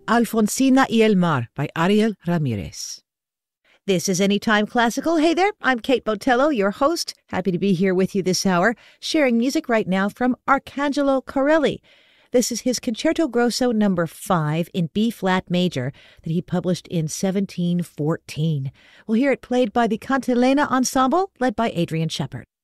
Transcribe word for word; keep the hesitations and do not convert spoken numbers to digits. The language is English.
Alfonsina y el Mar by Ariel Ramirez. This is Anytime Classical. Hey there, I'm Kate Botello, your host. Happy to be here with you this hour, sharing music right now from Arcangelo Corelli. This is his Concerto Grosso number five in B-flat major that he published in seventeen fourteen. We'll hear it played by the Cantilena Ensemble, led by Adrian Shepard.